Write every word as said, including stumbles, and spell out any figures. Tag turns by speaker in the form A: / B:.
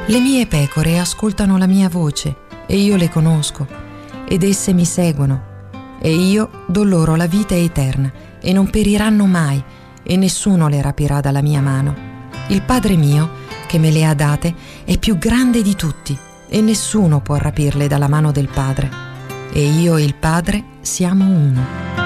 A: Le mie pecore ascoltano la mia voce e io le conosco, ed esse mi seguono. E io do loro la vita eterna e non periranno mai, e nessuno le rapirà dalla mia mano. Il Padre mio, che me le ha date, è più grande di tutti, e nessuno può rapirle dalla mano del Padre. E io e il Padre siamo uno.